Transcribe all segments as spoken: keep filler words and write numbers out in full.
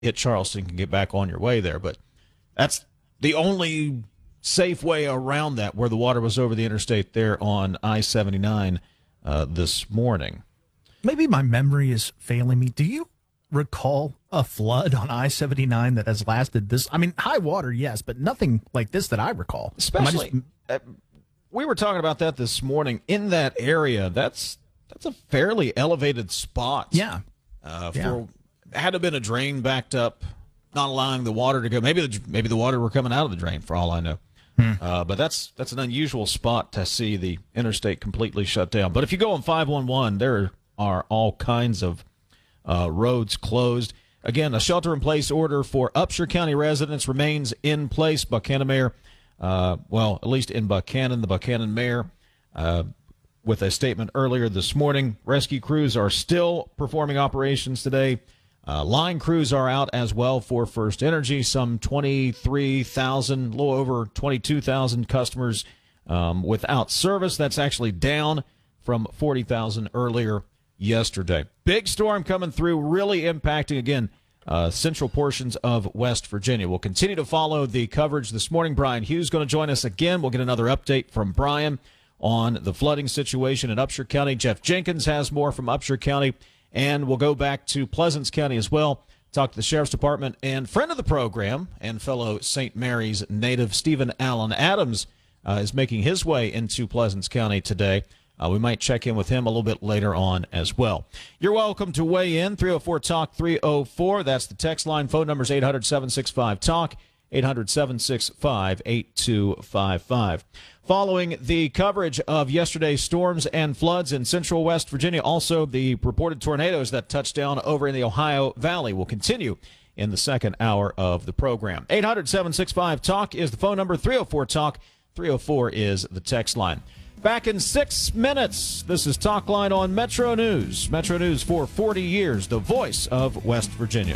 hit Charleston can get back on your way there. But that's the only safe way around that, where the water was over the interstate there on I seventy-nine uh, this morning. Maybe my memory is failing me. Do you recall a flood on I seventy-nine that has lasted this? I mean, high water, yes, but nothing like this that I recall. Especially, just, uh, we were talking about that this morning. In that area, that's that's a fairly elevated spot. Yeah. Uh, for yeah. Had to have been a drain backed up, not allowing the water to go. Maybe the, maybe the water were coming out of the drain, for all I know. Hmm. Uh, but that's that's an unusual spot to see the interstate completely shut down. But if you go on five one one, there are all kinds of uh, roads closed. Again, a shelter-in-place order for Upshur County residents remains in place. Buchanan Mayor, uh, well, at least in Buchanan, the Buchanan Mayor, uh, with a statement earlier this morning. Rescue crews are still performing operations today. Uh, line crews are out as well for First Energy. Some twenty-three thousand, a little over twenty-two thousand customers um, without service. That's actually down from forty thousand earlier yesterday. Big storm coming through, really impacting, again, uh, central portions of West Virginia. We'll continue to follow the coverage this morning. Brian Hughes is going to join us again. We'll get another update from Brian on the flooding situation in Upshur County. Jeff Jenkins has more from Upshur County. And we'll go back to Pleasants County as well, talk to the Sheriff's Department, and friend of the program and fellow Saint Mary's native Stephen Allen Adams uh, is making his way into Pleasants County today. Uh, we might check in with him a little bit later on as well. You're welcome to weigh in, three oh four talk three oh four. That's the text line. Phone number is eight hundred, seven six five, talk, eight hundred, seven six five, eight two five five. Following the coverage of yesterday's storms and floods in central West Virginia, also the reported tornadoes that touched down over in the Ohio Valley will continue in the second hour of the program. eight hundred, seven six five, talk is the phone number. three oh four talk, three oh four is the text line. Back in six minutes, this is Talk Line on Metro News. Metro News for forty years, the voice of West Virginia.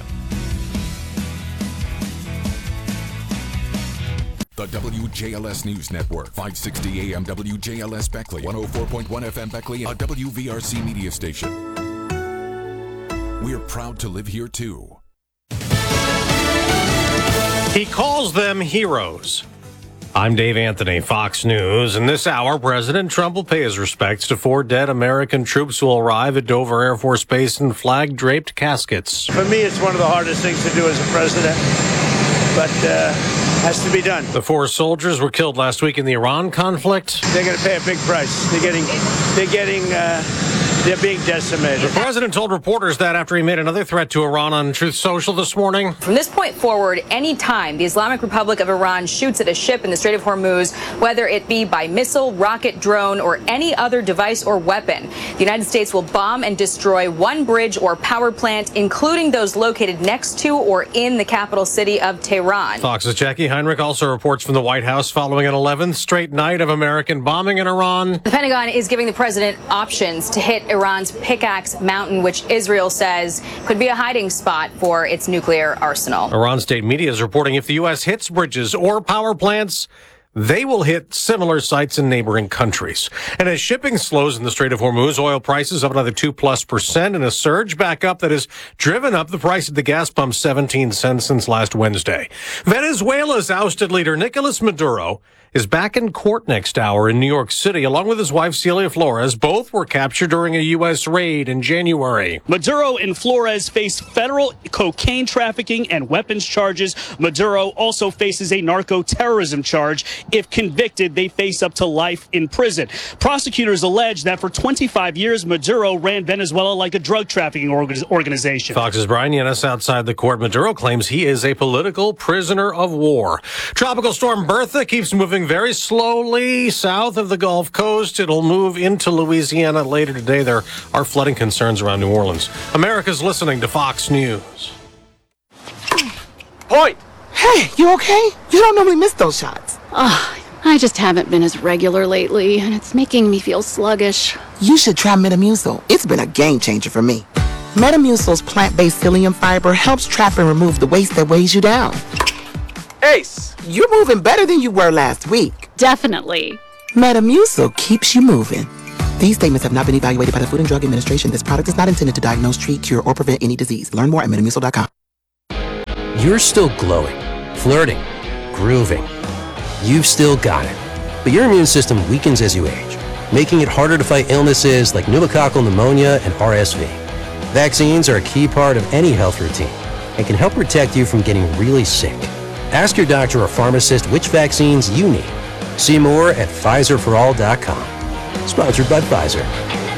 The W J L S News Network, five sixty A M W J L S Beckley, one oh four point one F M Beckley, a W V R C media station. We're proud to live here, too. He calls them heroes. I'm Dave Anthony, Fox News. In this hour, President Trump will pay his respects to four dead American troops who will arrive at Dover Air Force Base in flag-draped caskets. For me, it's one of the hardest things to do as a president, but uh, has to be done. The four soldiers were killed last week in the Iran conflict. They're going to pay a big price. They're getting, they're getting, uh, they're being decimated. The president told reporters that after he made another threat to Iran on Truth Social this morning. From this point forward, any time the Islamic Republic of Iran shoots at a ship in the Strait of Hormuz, whether it be by missile, rocket, drone, or any other device or weapon, the United States will bomb and destroy one bridge or power plant, including those located next to or in the capital city of Tehran. Fox's Jackie Heinrich also reports from the White House following an eleventh straight night of American bombing in Iran. The Pentagon is giving the president options to hit Iran's Pickaxe Mountain, which Israel says could be a hiding spot for its nuclear arsenal. Iran state media is reporting if the U S hits bridges or power plants, they will hit similar sites in neighboring countries. And as shipping slows in the Strait of Hormuz, oil prices up another two plus percent in a surge back up that has driven up the price at the gas pump seventeen cents since last Wednesday. Venezuela's ousted leader Nicolas Maduro is back in court next hour in New York City, along with his wife Celia Flores. Both were captured during a U S raid in January. Maduro and Flores face federal cocaine trafficking and weapons charges. Maduro also faces a narco-terrorism charge. If convicted, they face up to life in prison. Prosecutors allege that for twenty-five years, Maduro ran Venezuela like a drug trafficking organization. Fox's Brian Yanis outside the court. Maduro claims he is a political prisoner of war. Tropical storm Bertha keeps moving very slowly south of the Gulf Coast. It'll move into Louisiana later today. There are flooding concerns around New Orleans. America's listening to Fox News. Point! Hey, you okay? You don't normally miss those shots. Oh, I just haven't been as regular lately, and it's making me feel sluggish. You should try Metamucil. It's been a game changer for me. Metamucil's plant-based psyllium fiber helps trap and remove the waste that weighs you down. Ace, you're moving better than you were last week. Definitely. Metamucil keeps you moving. These statements have not been evaluated by the Food and Drug Administration. This product is not intended to diagnose, treat, cure, or prevent any disease. Learn more at metamucil dot com. You're still glowing, flirting, grooving. You've still got it. But your immune system weakens as you age, making it harder to fight illnesses like pneumococcal pneumonia and R S V. Vaccines are a key part of any health routine and can help protect you from getting really sick. Ask your doctor or pharmacist which vaccines you need. See more at Pfizer for all dot com. Sponsored by Pfizer.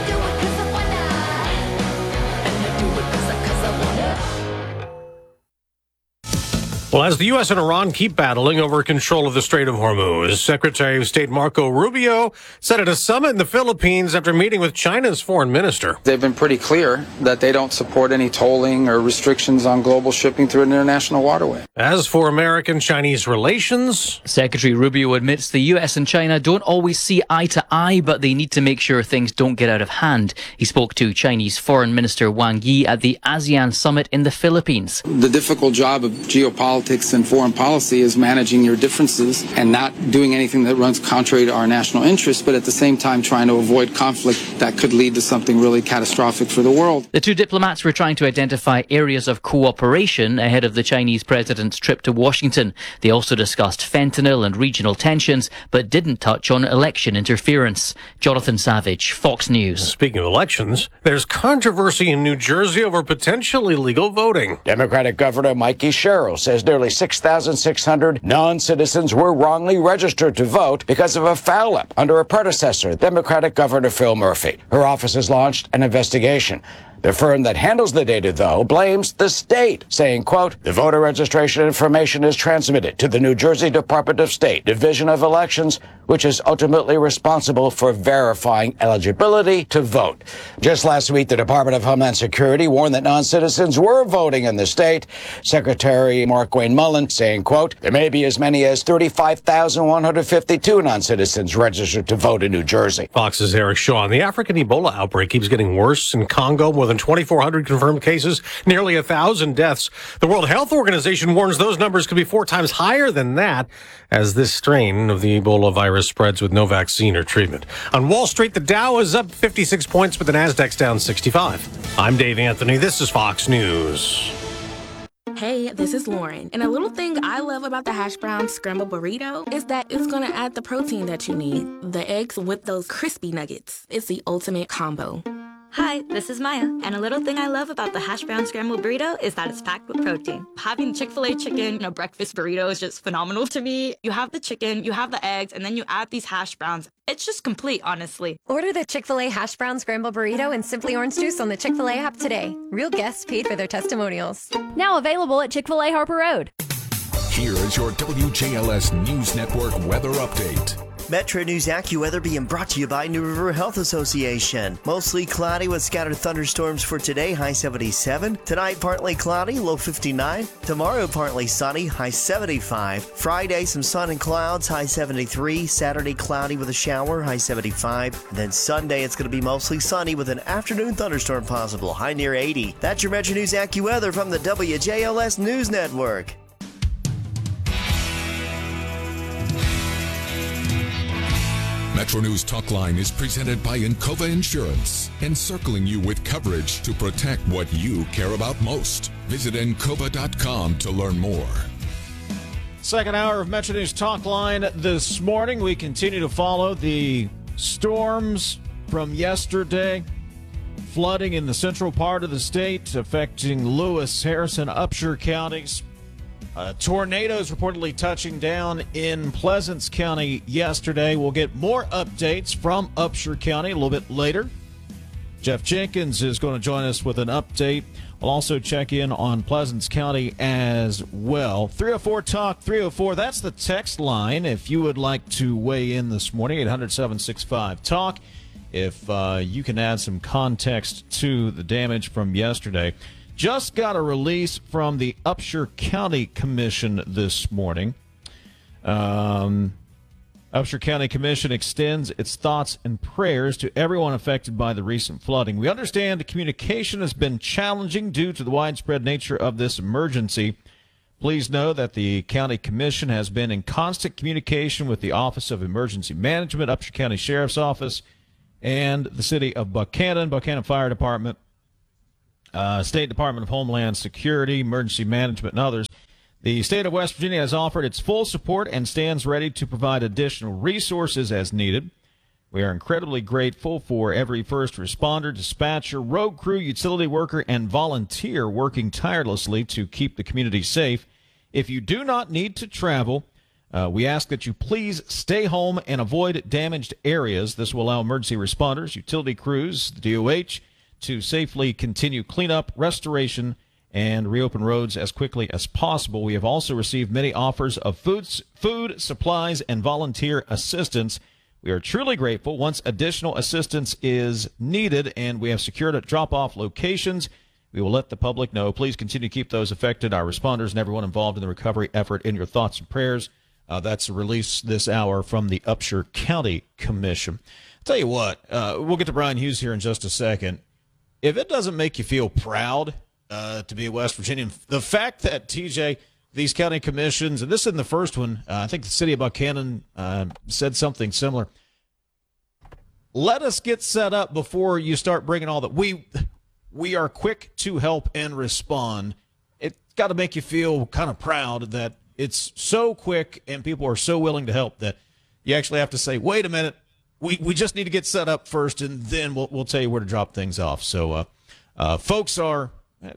Well, as the U S and Iran keep battling over control of the Strait of Hormuz, Secretary of State Marco Rubio said at a summit in the Philippines after meeting with China's foreign minister. They've been pretty clear that they don't support any tolling or restrictions on global shipping through an international waterway. As for American-Chinese relations, Secretary Rubio admits the U S and China don't always see eye to eye, but they need to make sure things don't get out of hand. He spoke to Chinese Foreign Minister Wang Yi at the ASEAN summit in the Philippines. The difficult job of geopolitics and foreign policy is managing your differences and not doing anything that runs contrary to our national interests, but at the same time trying to avoid conflict that could lead to something really catastrophic for the world. The two diplomats were trying to identify areas of cooperation ahead of the Chinese president's trip to Washington. They also discussed fentanyl and regional tensions, but didn't touch on election interference. Jonathan Savage, Fox News. Speaking of elections, there's controversy in New Jersey over potential illegal voting. Democratic Governor Mikey Sherrill says nearly six thousand six hundred non-citizens were wrongly registered to vote because of a foul-up under a predecessor, Democratic Governor Phil Murphy. Her office has launched an investigation. The firm that handles the data, though, blames the state, saying, quote, the voter registration information is transmitted to the New Jersey Department of State Division of Elections, which is ultimately responsible for verifying eligibility to vote. Just last week, the Department of Homeland Security warned that non-citizens were voting in the state. Secretary Markwayne Mullin saying, quote, there may be as many as thirty-five thousand one hundred fifty-two non-citizens registered to vote in New Jersey. Fox's Eric Shaw. The African Ebola outbreak keeps getting worse in Congo. More than twenty-four hundred confirmed cases, nearly one thousand deaths. The World Health Organization warns those numbers could be four times higher than that as this strain of the Ebola virus spreads with no vaccine or treatment. On Wall Street, the Dow is up fifty-six points, but the Nasdaq's down sixty-five. I'm Dave Anthony. This is Fox News. Hey, this is Lauren. And a little thing I love about the hash brown scrambled burrito is that it's going to add the protein that you need. The eggs with those crispy nuggets. It's the ultimate combo. Hi, this is Maya, and a little thing I love about the hash brown scrambled burrito is that it's packed with protein. Having Chick-fil-A chicken in a breakfast burrito is just phenomenal to me. You have the chicken, you have the eggs, and then you add these hash browns. It's just complete, honestly. Order the Chick-fil-A hash brown scrambled burrito and Simply Orange Juice on the Chick-fil-A app today. Real guests paid for their testimonials. Now available at Chick-fil-A Harper Road. Here is your W J L S News Network weather update. Metro News AccuWeather being brought to you by New River Health Association. Mostly cloudy with scattered thunderstorms for today, high seventy-seven. Tonight, partly cloudy, low fifty-nine. Tomorrow, partly sunny, high seventy-five. Friday, some sun and clouds, high seventy-three. Saturday, cloudy with a shower, high seventy-five. And then Sunday, it's going to be mostly sunny with an afternoon thunderstorm possible, high near eighty. That's your Metro News AccuWeather from the W J L S News Network. Metro News Talkline is presented by Encova Insurance, encircling you with coverage to protect what you care about most. Visit encova dot com to learn more. Second hour of Metro News Talkline this morning. We continue to follow the storms from yesterday. Flooding in the central part of the state affecting Lewis, Harrison, Upshur counties. Uh, tornadoes reportedly touching down in Pleasants County yesterday. We'll get more updates from Upshur County a little bit later. Jeff Jenkins is going to join us with an update. We'll also check in on Pleasants County as well. three oh four talk three oh four, that's the text line. If you would like to weigh in this morning, eight hundred, seven six five, talk. If uh, you can add some context to the damage from yesterday. Just got a release from the Upshur County Commission this morning. Um, Upshur County Commission extends its thoughts and prayers to everyone affected by the recent flooding. We understand the communication has been challenging due to the widespread nature of this emergency. Please know that the County Commission has been in constant communication with the Office of Emergency Management, Upshur County Sheriff's Office, and the City of Buchanan, Buchanan Fire Department, Uh, State Department of Homeland Security, Emergency Management, and others. The state of West Virginia has offered its full support and stands ready to provide additional resources as needed. We are incredibly grateful for every first responder, dispatcher, road crew, utility worker, and volunteer working tirelessly to keep the community safe. If you do not need to travel, uh, we ask that you please stay home and avoid damaged areas. This will allow emergency responders, utility crews, the D O H, to safely continue cleanup, restoration, and reopen roads as quickly as possible. We have also received many offers of foods, food, supplies, and volunteer assistance. We are truly grateful. Once additional assistance is needed and we have secured drop-off locations, we will let the public know. Please continue to keep those affected, our responders, and everyone involved in the recovery effort in your thoughts and prayers. Uh, that's a release this hour from the Upshur County Commission. I'll tell you what, uh, we'll get to Brian Hughes here in just a second. If it doesn't make you feel proud uh, to be a West Virginian, the fact that, T J, these county commissions, and this isn't the first one, uh, I think the city of Buchanan uh, said something similar. Let us get set up before you start bringing all that. We, we are quick to help and respond. It's got to make you feel kind of proud that it's so quick and people are so willing to help that you actually have to say, wait a minute, we, we just need to get set up first, and then we'll, we'll tell you where to drop things off. So uh, uh, folks are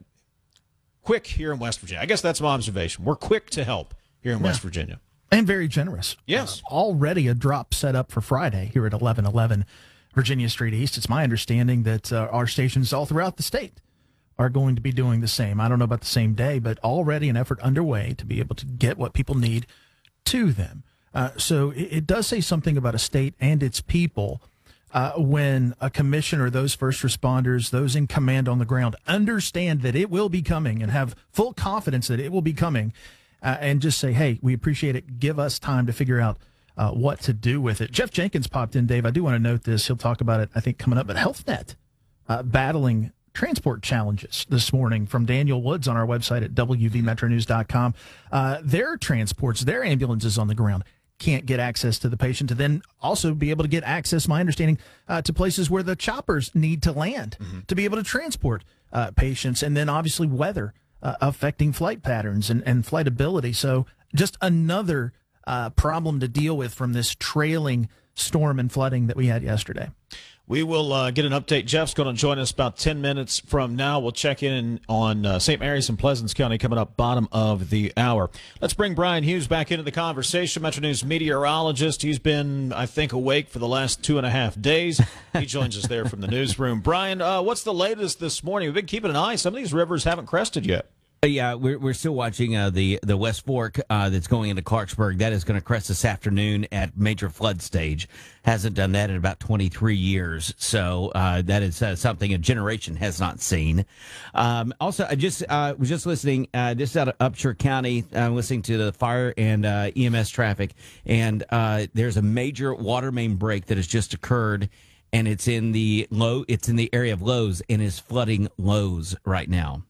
quick here in West Virginia. I guess that's my observation. We're quick to help here in yeah. West Virginia. And very generous. Yes. Uh, already a drop set up for Friday here at eleven eleven Virginia Street East. It's my understanding that uh, our stations all throughout the state are going to be doing the same. I don't know about the same day, but already an effort underway to be able to get what people need to them. Uh, so it, it does say something about a state and its people uh, when a commission or those first responders, those in command on the ground, understand that it will be coming and have full confidence that it will be coming uh, and just say, hey, we appreciate it. Give us time to figure out uh, what to do with it. Jeff Jenkins popped in, Dave. I do want to note this. He'll talk about it, I think, coming up. But HealthNet uh, battling transport challenges this morning from Daniel Woods on our website at w v metro news dot com. Uh, their transports, their ambulances on the ground can't get access to the patient to then also be able to get access, my understanding, uh, to places where the choppers need to land mm-hmm. to be able to transport uh, patients. And then obviously weather uh, affecting flight patterns and, and flight ability. So just another uh, problem to deal with from this trailing storm and flooding that we had yesterday. We will uh, get an update. Jeff's going to join us about ten minutes from now. We'll check in on uh, Saint Mary's and Pleasants County coming up bottom of the hour. Let's bring Brian Hughes back into the conversation, Metro News meteorologist. He's been, I think, awake for the last two and a half days. He joins us there from the newsroom. Brian, uh, what's the latest this morning? We've been keeping an eye. Some of these rivers haven't crested yet. Yeah, we're we're still watching uh, the the West Fork uh, that's going into Clarksburg. That is going to crest this afternoon at major flood stage. Hasn't done that in about twenty-three years. So uh, that is uh, something a generation has not seen. Um, also, I just uh, was just listening. Uh, this is out of Upshur County. I'm listening to the fire and uh, E M S traffic, and uh, there's a major water main break that has just occurred, and it's in the low. It's in the area of Lowe's and is flooding Lowe's right now.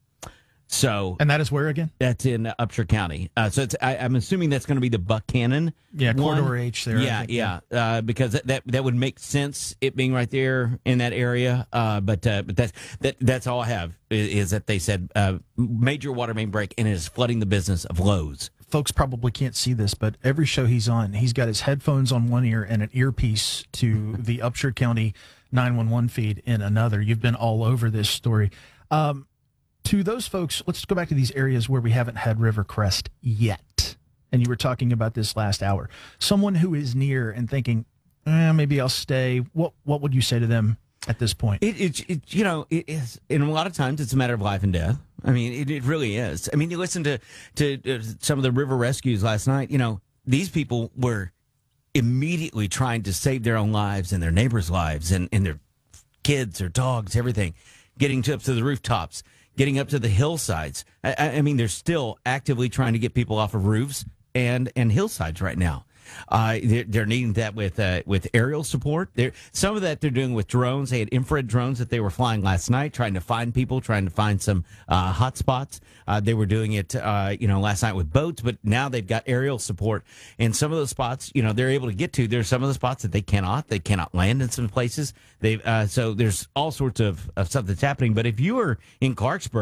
So, and that is where again? That's in uh, Upshur County. Uh, so it's, I, I'm assuming that's going to be the Buchanan. Yeah, one. corridor H there. Yeah, think, yeah, yeah. Uh, because that, that that would make sense, it being right there in that area. Uh, but uh, but that's that that's all I have is, is that they said uh, major water main break and it is flooding the business of Lowe's. Folks probably can't see this, but every show he's on, he's got his headphones on one ear and an earpiece to the Upshur County nine one one feed in another. You've been all over this story. Um, To those folks, let's go back to these areas where we haven't had river crest yet. And you were talking about this last hour. Someone who is near and thinking, eh, maybe I'll stay. What what would you say to them at this point? It, it, it you know, it is, and a lot of times it's a matter of life and death. I mean, it, it really is. I mean, you listen to, to uh, some of the river rescues last night. You know, these people were immediately trying to save their own lives and their neighbors' lives and, and their kids, their dogs, everything, getting to, up to the rooftops, getting up to the hillsides. I, I mean, they're still actively trying to get people off of roofs and, and hillsides right now. Uh, they're, they're needing that with uh, with aerial support. They're, some of that they're doing with drones. They had infrared drones that they were flying last night, trying to find people, trying to find some uh, hot spots. Uh, they were doing it, uh, you know, last night with boats, but now they've got aerial support. And some of those spots, you know, they're able to get to. There's some of the spots that they cannot. They cannot land in some places. They uh, so there's all sorts of, of stuff that's happening. But if you are in Clarksburg,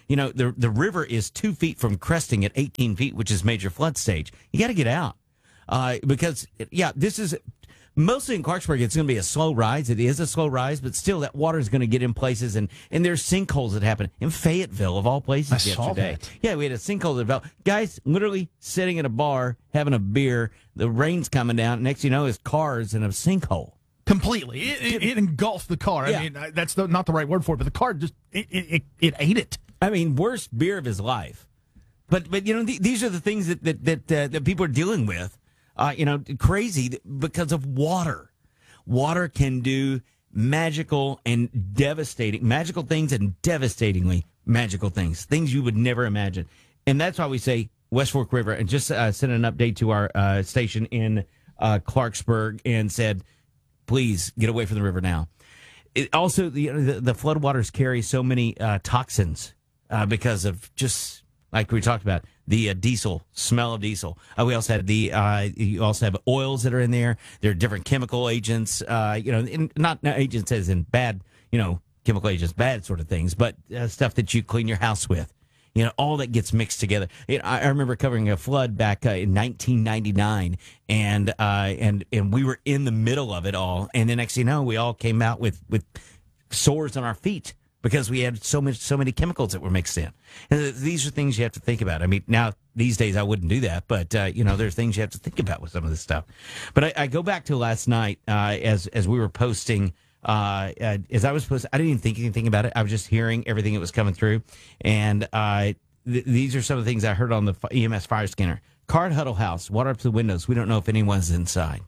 You know, the the river is two feet from cresting at eighteen feet, which is major flood stage. You got to get out uh, because, yeah, this is mostly in Clarksburg. It's going to be a slow rise. It is a slow rise, but still, that water is going to get in places, and and there's sinkholes that happen in Fayetteville of all places I saw yesterday. that. Yeah, we had a sinkhole that developed. Guys, literally sitting at a bar having a beer. The rain's coming down. Next, you know, his car's in a sinkhole. Completely. It, it, it engulfed the car. Yeah. I mean, that's the, not the right word for it, but the car just, it, it, it, it ate it. I mean, worst beer of his life. But, but you know, th- these are the things that, that, that, uh, that people are dealing with. Uh, you know, crazy because of water. Water can do magical and devastating, magical things and devastatingly magical things, things you would never imagine. And that's why we say West Fork River. And just uh, sent an update to our uh, station in uh, Clarksburg and said, please get away from the river now. It also, the, the, the floodwaters carry so many uh, toxins uh, because of just, like we talked about, the uh, diesel, smell of diesel. Uh, we also have the, uh, you also have oils that are in there. There are different chemical agents, uh, you know, in, not, not agents as in bad, you know, chemical agents, bad sort of things, but uh, stuff that you clean your house with. You know, all that gets mixed together. You know, I, I remember covering a flood back uh, in nineteen ninety-nine, and uh, and and we were in the middle of it all. And the next thing you know, we all came out with, with sores on our feet because we had so much so many chemicals that were mixed in. And these are things you have to think about. I mean, now these days I wouldn't do that, but uh, you know, there's things you have to think about with some of this stuff. But I, I go back to last night uh, as as we were posting. Uh, uh, as I was supposed to, I didn't even think anything about it. I was just hearing everything that was coming through. And uh, th- these are some of the things I heard on the E M S fire scanner. Card Huddle House, water up to the windows. We don't know if anyone's inside.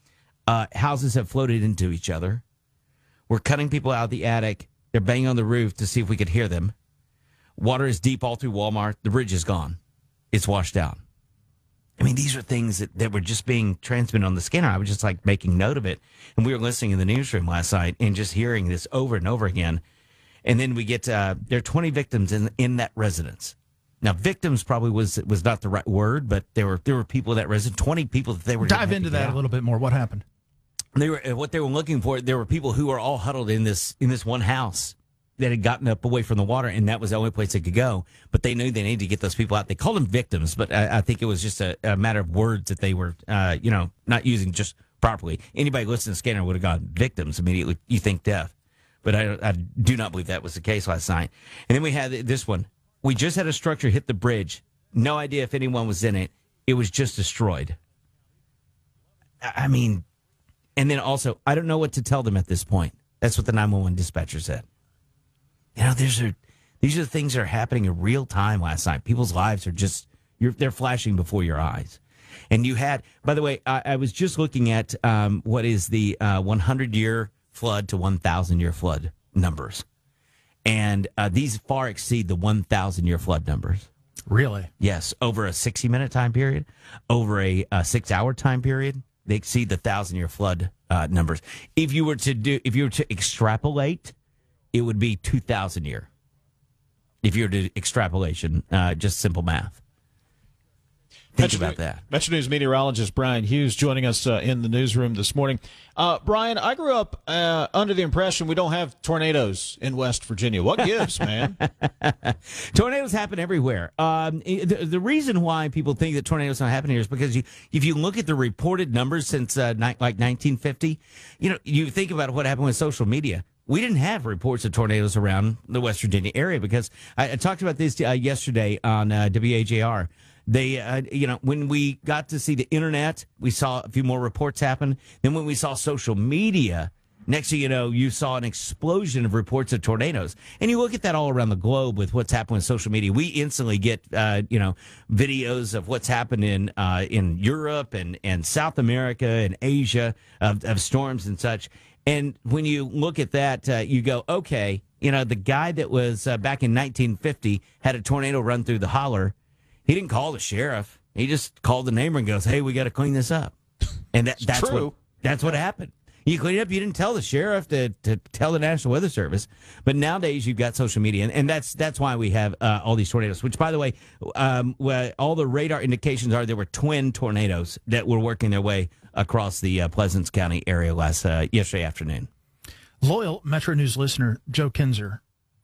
Uh, houses have floated into each other. We're cutting people out of the attic. They're banging on the roof to see if we could hear them. Water is deep all through Walmart. The bridge is gone. It's washed out. I mean, these are things that, that were just being transmitted on the scanner. I was just like making note of it. And we were listening in the newsroom last night and just hearing this over and over again. And then we get, uh, there are twenty victims in in that residence. Now, victims probably was was not the right word, but there were there were people in that residence, twenty people that they were Dive into that a little bit more. What happened? They were what they were looking for. There were people who were all huddled in this in this one house that had gotten up away from the water, and that was the only place they could go. But they knew they needed to get those people out. They called them victims, but I, I think it was just a, a matter of words that they were, uh, you know, not using just properly. Anybody listening to Scanner would have gone victims immediately. You think death, but I, I do not believe that was the case last night. And then we had this one. We just had a structure hit the bridge. No idea if anyone was in it. It was just destroyed. I mean, and then also, I don't know what to tell them at this point. That's what the nine one one dispatcher said. You know, these are these are the things that are happening in real time last night. People's lives are just, you're, they're flashing before your eyes. And you had, by the way, I, I was just looking at um, what is the uh, hundred-year flood to one thousand-year flood numbers. And uh, these far exceed the one thousand-year flood numbers. Really? Yes. Over a sixty-minute time period, over a, a six-hour time period, they exceed the thousand-year flood uh, numbers. If you were to do, if you were to extrapolate, it would be two thousand year. If you were to extrapolation, uh, just simple math. Think Metro, about that. Metro News meteorologist Brian Hughes joining us uh, in the newsroom this morning. Uh, Brian, I grew up uh, under the impression we don't have tornadoes in West Virginia. What gives, man? Tornadoes happen everywhere. Um, the, the reason why people think that tornadoes don't happen here is because you, if you look at the reported numbers since uh, ni- like nineteen fifty, you know, you think about what happened with social media. We didn't have reports of tornadoes around the West Virginia area because I, I talked about this uh, yesterday on uh, W A J R. They, uh, you know, when we got to see the internet, we saw a few more reports happen. Then when we saw social media, next thing you know, you saw an explosion of reports of tornadoes. And you look at that all around the globe with what's happened with social media. We instantly get, uh, you know, videos of what's happened in uh, in Europe and, and South America and Asia of, of storms and such. And when you look at that, uh, you go, okay, you know, the guy that was uh, back in nineteen fifty had a tornado run through the holler. He didn't call the sheriff. He just called the neighbor and goes, hey, we got to clean this up. And that, that's true. what that's what happened. You clean it up. You didn't tell the sheriff to, to tell the National Weather Service. But nowadays you've got social media. And, and that's that's why we have uh, all these tornadoes, which, by the way, um, well, all the radar indications are there were twin tornadoes that were working their way across the uh, Pleasants County area last uh, yesterday afternoon. Loyal Metro News listener Joe Kinzer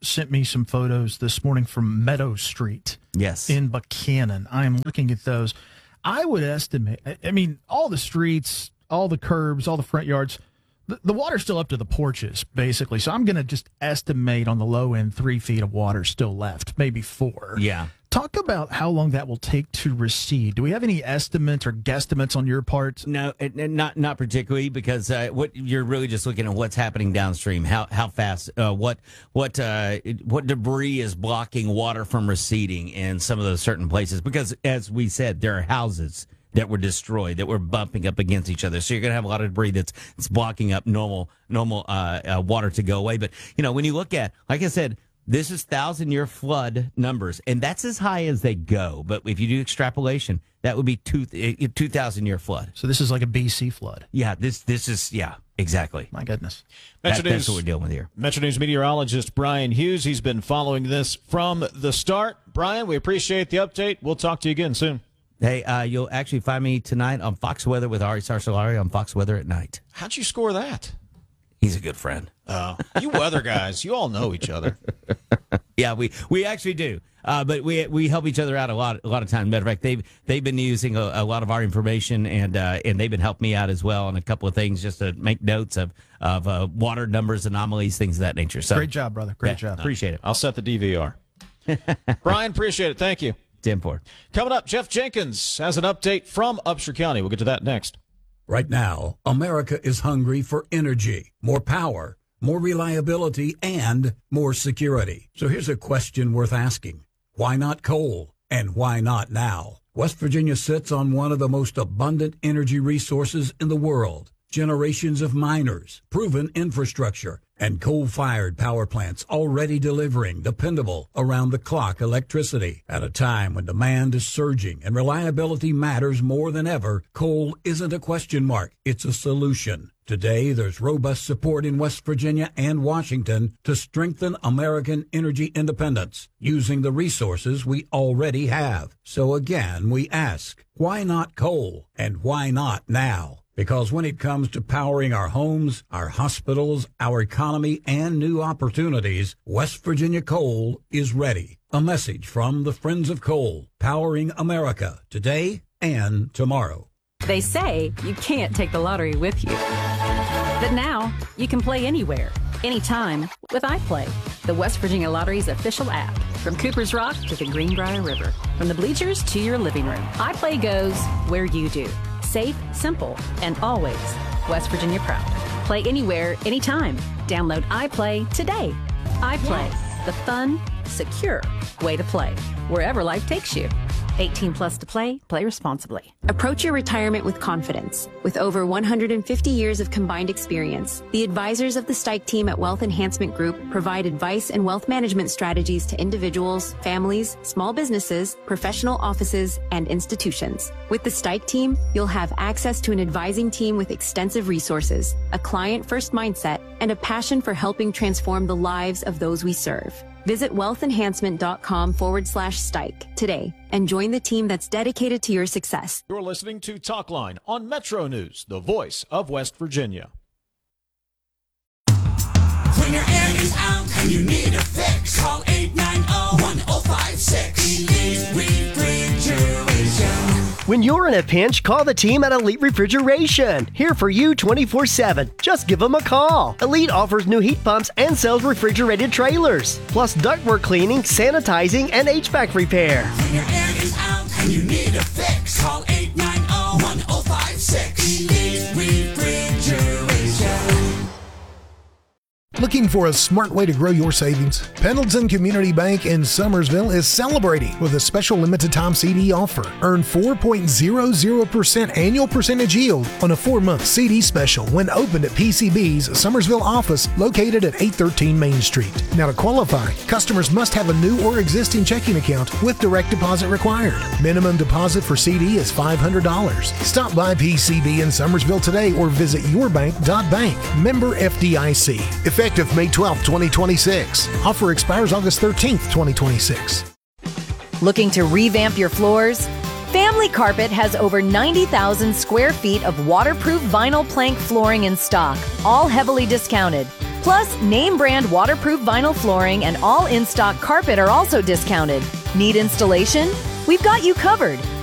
sent me some photos this morning from Meadow Street. Yes. In Buchanan. I am looking at those. I would estimate, I mean, all the streets, all the curbs, all the front yards, the, the water's still up to the porches, basically. So I'm going to just estimate on the low end three feet of water still left, maybe four. Yeah. Talk about how long that will take to recede. Do we have any estimates or guesstimates on your part? No, it, it- not not particularly, because uh, what you're really just looking at what's happening downstream, how how fast, uh, what what uh, what debris is blocking water from receding in some of those certain places. Because as we said, there are houses that were destroyed, that were bumping up against each other. So you're going to have a lot of debris that's, that's blocking up normal normal uh, uh, water to go away. But you know, when you look at, like I said, this is thousand-year flood numbers, and that's as high as they go. But if you do extrapolation, that would be two two thousand year flood. So this is like a B C flood. Yeah, this this is yeah, exactly. My goodness, that, that's what we're dealing with here. Metro News meteorologist Brian Hughes. He's been following this from the start. Brian, we appreciate the update. We'll talk to you again soon. Hey, uh, you'll actually find me tonight on Fox Weather with Ari Sarsolari on Fox Weather at night. How'd you score that? He's a good friend. Oh, you weather guys, you all know each other. Yeah, we, we actually do. Uh, but we we help each other out a lot a lot of time. Matter of fact, they've they've been using a, a lot of our information, and uh, and they've been helping me out as well on a couple of things, just to make notes of of uh, water numbers, anomalies, things of that nature. So great job, brother. Great yeah, job. Appreciate it. I'll set the D V R. Brian, appreciate it. Thank you. ten four. Coming up, Jeff Jenkins has an update from Upshur County. We'll get to that next. Right now, America is hungry for energy, more power, more reliability, and more security. So here's a question worth asking. Why not coal? And why not now? West Virginia sits on one of the most abundant energy resources in the world. Generations of miners, proven infrastructure, and coal-fired power plants already delivering dependable, around-the-clock electricity. At a time when demand is surging and reliability matters more than ever, coal isn't a question mark, it's a solution. Today, there's robust support in West Virginia and Washington to strengthen American energy independence using the resources we already have. So again, we ask, why not coal? And why not now? Because when it comes to powering our homes, our hospitals, our economy, and new opportunities, West Virginia Coal is ready. A message from the Friends of Coal, powering America today and tomorrow. They say you can't take the lottery with you. But now, you can play anywhere, anytime with iPlay, the West Virginia Lottery's official app. From Cooper's Rock to the Greenbrier River, from the bleachers to your living room, iPlay goes where you do. Safe, simple, and always West Virginia proud. Play anywhere, anytime. Download iPlay today. iPlay, yes. The fun, secure way to play, wherever life takes you. eighteen plus to play, play responsibly. Approach your retirement with confidence. With over one hundred fifty years of combined experience, the advisors of the Stike team at Wealth Enhancement Group provide advice and wealth management strategies to individuals, families, small businesses, professional offices, and institutions. With the Stike team, you'll have access to an advising team with extensive resources, a client-first mindset, and a passion for helping transform the lives of those we serve. Visit wealthenhancement.com forward slash Stike today and join the team that's dedicated to your success. You're listening to Talkline on Metro News, the voice of West Virginia. When your air is out and you need a fix, call eight nine zero, one zero five six. Elite Refrigeration. When you're in a pinch, call the team at Elite Refrigeration. Here for you twenty-four seven. Just give them a call. Elite offers new heat pumps and sells refrigerated trailers, plus ductwork cleaning, sanitizing, and H V A C repair. When your air is out and you need a fix, call eight nine zero, one zero five six. Elite Refrigeration. Looking for a smart way to grow your savings? Pendleton Community Bank in Summersville is celebrating with a special limited time C D offer. Earn four point zero zero percent annual percentage yield on a four-month C D special when opened at P C B's Summersville office located at eight thirteen Main Street. Now to qualify, customers must have a new or existing checking account with direct deposit required. Minimum deposit for C D is five hundred dollars. Stop by P C B in Summersville today or visit yourbank dot bank. Member F D I C. Effective May twelfth, twenty twenty-six. Offer expires August thirteenth, twenty twenty-six. Looking to revamp your floors? Family Carpet has over ninety thousand square feet of waterproof vinyl plank flooring in stock, all heavily discounted. Plus, name brand waterproof vinyl flooring and all in-stock carpet are also discounted. Need installation? We've got you covered.